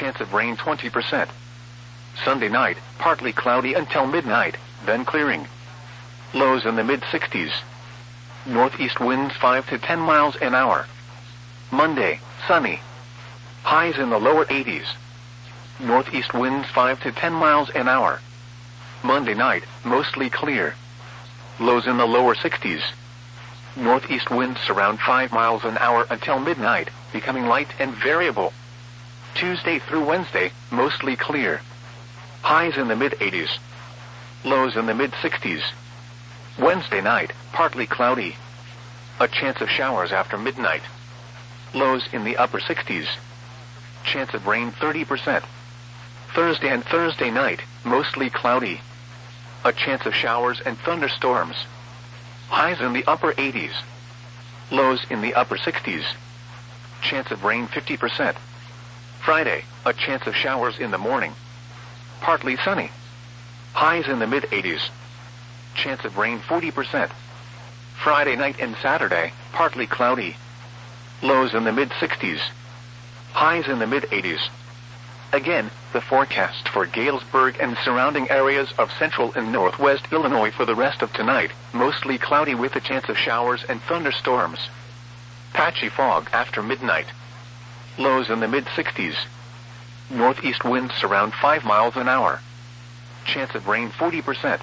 chance of rain 20%. Sunday night, partly cloudy until midnight, then clearing. Lows in the mid-60s. Northeast winds 5 to 10 miles an hour. Monday, sunny. Highs in the lower 80s. Northeast winds 5 to 10 miles an hour. Monday night, mostly clear. Lows in the lower 60s. Northeast winds around 5 miles an hour until midnight, becoming light and variable. Tuesday through Wednesday, mostly clear. Highs in the mid-80s. Lows in the mid-60s. Wednesday night, partly cloudy. A chance of showers after midnight. Lows in the upper 60s. Chance of rain 30%. Thursday and Thursday night, mostly cloudy. A chance of showers and thunderstorms. Highs in the upper 80s. Lows in the upper 60s. Chance of rain 50%. Friday, a chance of showers in the morning. Partly sunny. Highs in the mid-80s. Chance of rain 40%. Friday night and Saturday, partly cloudy. Lows in the mid-60s. Highs in the mid-80s. Again, the forecast for Galesburg and surrounding areas of central and northwest Illinois for the rest of tonight, mostly cloudy with a chance of showers and thunderstorms. Patchy fog after midnight. Lows in the mid-60s. Northeast winds around 5 miles an hour. Chance of rain 40%.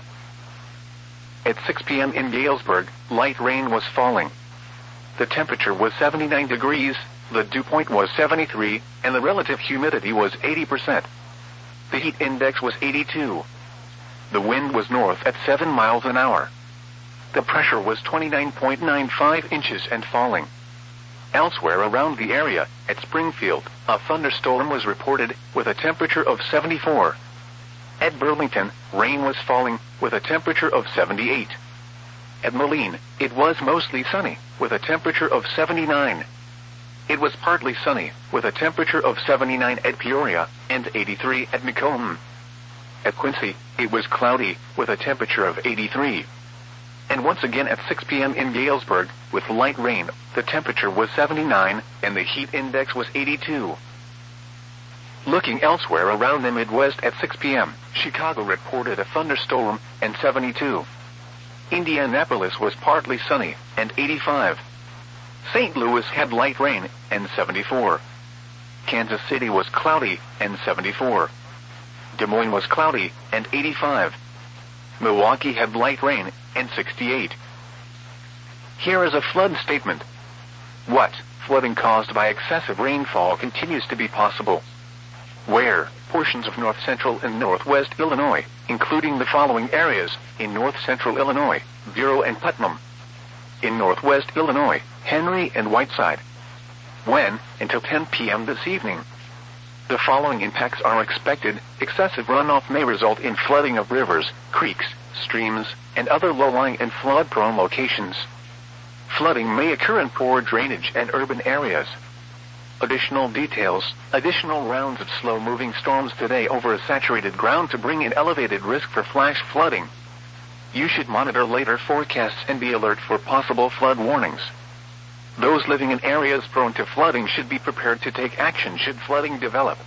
At 6 p.m. in Galesburg, light rain was falling. The temperature was 79 degrees, the dew point was 73, and the relative humidity was 80%. The heat index was 82. The wind was north at 7 miles an hour. The pressure was 29.95 inches and falling. Elsewhere around the area, at Springfield, a thunderstorm was reported with a temperature of 74. At Burlington, rain was falling with a temperature of 78. At Moline, it was mostly sunny with a temperature of 79. It was partly sunny with a temperature of 79 at Peoria and 83 at Macomb. At Quincy, it was cloudy with a temperature of 83. And once again at 6 p.m. in Galesburg, with light rain, the temperature was 79 and the heat index was 82. Looking elsewhere around the Midwest at 6 p.m., Chicago reported a thunderstorm and 72. Indianapolis was partly sunny and 85. St. Louis had light rain and 74. Kansas City was cloudy and 74. Des Moines was cloudy and 85. Milwaukee had light rain and 68. Here is a flood statement. What? Flooding caused by excessive rainfall continues to be possible. Where? Portions of north central and northwest Illinois, including the following areas: in north central Illinois, Bureau and Putnam. In northwest Illinois, Henry and Whiteside. When? Until 10 p.m. this evening. The following impacts are expected. Excessive runoff may result in flooding of rivers, creeks, streams, and other low-lying and flood-prone locations. Flooding may occur in poor drainage and urban areas. Additional details: additional rounds of slow-moving storms today over a saturated ground to bring in elevated risk for flash flooding. You should monitor later forecasts and be alert for possible flood warnings. Those living in areas prone to flooding should be prepared to take action should flooding develop.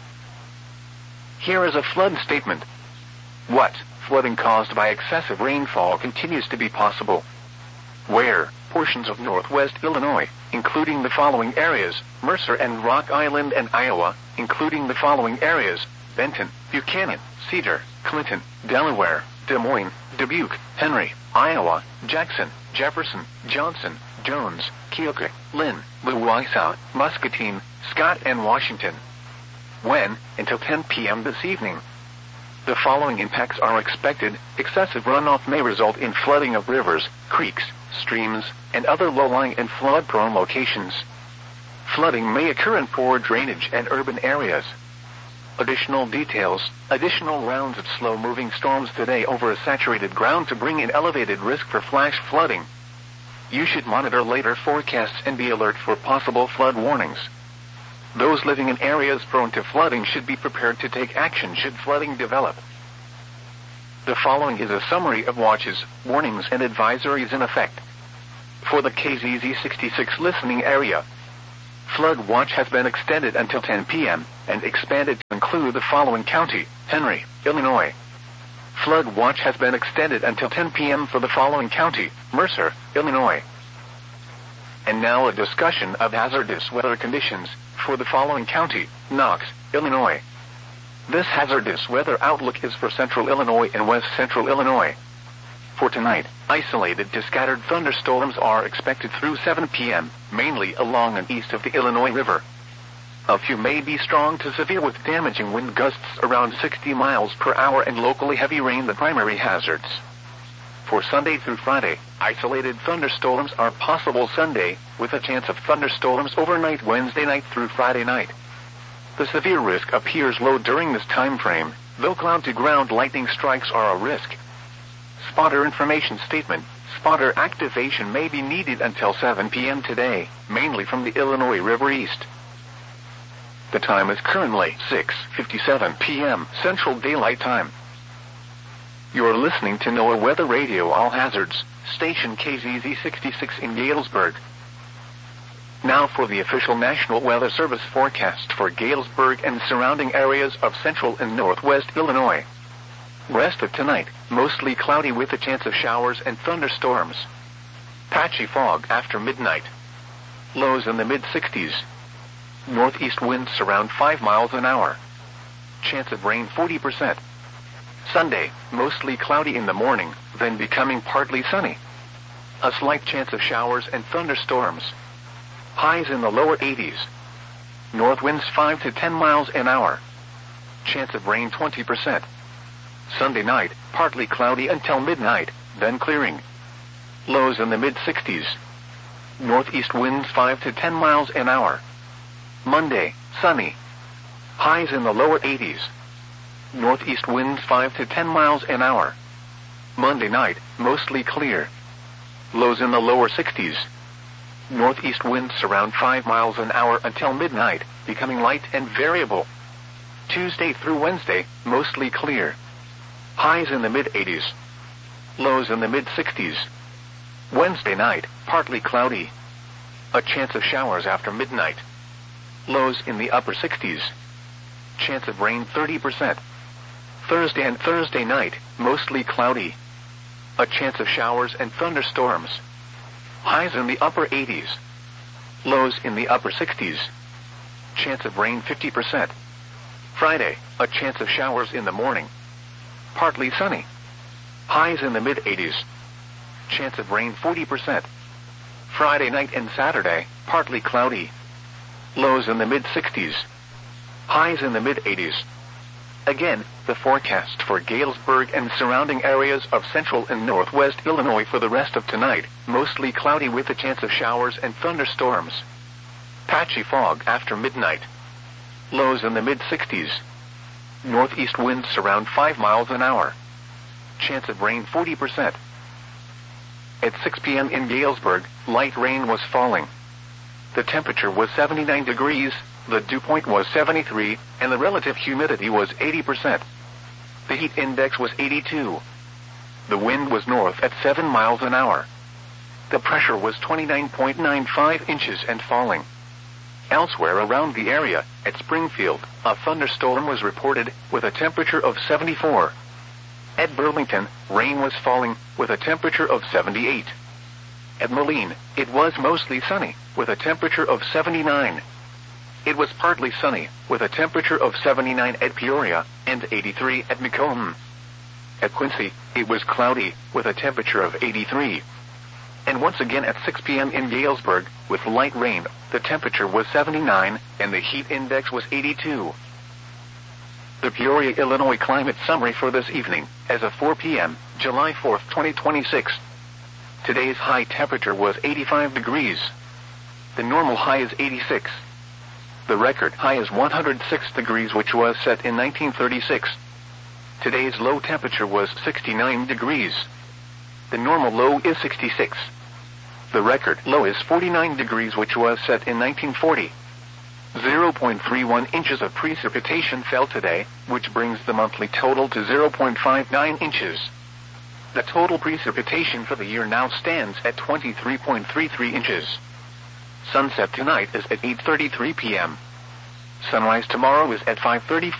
Here is a flood statement. What? Flooding caused by excessive rainfall continues to be possible. Where? Portions of northwest Illinois, including the following areas: Mercer and Rock Island and Iowa, including the following areas: Benton, Buchanan, Cedar, Clinton, Delaware, Des Moines, Dubuque, Henry, Iowa, Jackson, Jefferson, Johnson, Jones, Keokuk, Lynn, Louisa, Muscatine, Scott, and Washington. When? Until 10 p.m. this evening. The following impacts are expected. Excessive runoff may result in flooding of rivers, creeks, streams, and other low-lying and flood-prone locations. Flooding may occur in poor drainage and urban areas. Additional details: additional rounds of slow-moving storms today over a saturated ground to bring in elevated risk for flash flooding. You should monitor later forecasts and be alert for possible flood warnings. Those living in areas prone to flooding should be prepared to take action should flooding develop. The following is a summary of watches, warnings, and advisories in effect. For the KZZ 66 listening area, flood watch has been extended until 10 p.m. and expanded to include include the following county: Henry, Illinois. Flood watch has been extended until 10 p.m. for the following county: Mercer, Illinois. And now a discussion of hazardous weather conditions for the following county: Knox, Illinois. This hazardous weather outlook is for central Illinois and west central Illinois. For tonight, isolated to scattered thunderstorms are expected through 7 p.m., mainly along and east of the Illinois River. A few may be strong to severe with damaging wind gusts around 60 miles per hour and locally heavy rain the primary hazards. For Sunday through Friday, isolated thunderstorms are possible Sunday, with a chance of thunderstorms overnight Wednesday night through Friday night. The severe risk appears low during this time frame, though cloud-to-ground lightning strikes are a risk. Spotter information statement: spotter activation may be needed until 7 p.m. today, mainly from the Illinois River east. The time is currently 6:57 p.m. Central Daylight Time. You're listening to NOAA Weather Radio All Hazards, station KZZ 66 in Galesburg. Now for the official National Weather Service forecast for Galesburg and surrounding areas of central and northwest Illinois. Rest of tonight, mostly cloudy with a chance of showers and thunderstorms. Patchy fog after midnight. Lows in the mid-60s. Northeast winds around 5 miles an hour. Chance of rain 40%. Sunday, mostly cloudy in the morning, then becoming partly sunny. A slight chance of showers and thunderstorms. Highs in the lower 80s. North winds 5 to 10 miles an hour. Chance of rain 20%. Sunday night, partly cloudy until midnight, then clearing. Lows in the mid-60s. Northeast winds 5 to 10 miles an hour. Monday, sunny. Highs in the lower 80s. Northeast winds 5 to 10 miles an hour. Monday night, mostly clear. Lows in the lower 60s. Northeast winds around 5 miles an hour until midnight, becoming light and variable. Tuesday through Wednesday, mostly clear. Highs in the mid-80s. Lows in the mid-60s. Wednesday night, partly cloudy. A chance of showers after midnight. Lows in the upper 60s. Chance of rain 30%. Thursday and Thursday night, mostly cloudy. A chance of showers and thunderstorms. Highs in the upper 80s. Lows in the upper 60s. Chance of rain 50%. Friday, a chance of showers in the morning. Partly sunny. Highs in the mid-80s. Chance of rain 40%. Friday night and Saturday, partly cloudy. Lows in the mid-60s. Highs in the mid-80s. Again, the forecast for Galesburg and surrounding areas of central and northwest Illinois for the rest of tonight, mostly cloudy with a chance of showers and thunderstorms. Patchy fog after midnight. Lows in the mid-60s. Northeast winds around 5 miles an hour. Chance of rain 40%. At 6 p.m. in Galesburg, light rain was falling. The temperature was 79 degrees, the dew point was 73, and the relative humidity was 80%. The heat index was 82. The wind was north at 7 miles an hour. The pressure was 29.95 inches and falling. Elsewhere around the area, at Springfield, a thunderstorm was reported with a temperature of 74. At Burlington, rain was falling with a temperature of 78. At Moline, it was mostly sunny with a temperature of 79. It was partly sunny with a temperature of 79 at Peoria and 83 at Macomb. At Quincy, it was cloudy with a temperature of 83. And once again at 6 p.m. in Galesburg, with light rain, the temperature was 79 and the heat index was 82. The Peoria, Illinois climate summary for this evening, as of 4 p.m., July 4, 2026. Today's high temperature was 85 degrees. The normal high is 86. The record high is 106 degrees, which was set in 1936. Today's low temperature was 69 degrees. The normal low is 66. The record low is 49 degrees, which was set in 1940. 0.31 inches of precipitation fell today, which brings the monthly total to 0.59 inches. The total precipitation for the year now stands at 23.33 inches. Sunset tonight is at 8:33 p.m. Sunrise tomorrow is at 5:34.